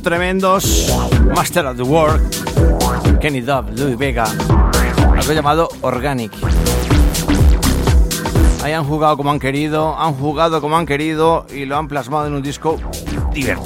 tremendos, Master of the World, Kenny Dove, Louis Vega, algo llamado Organic. Ahí han jugado como han querido y lo han plasmado en un disco divertido.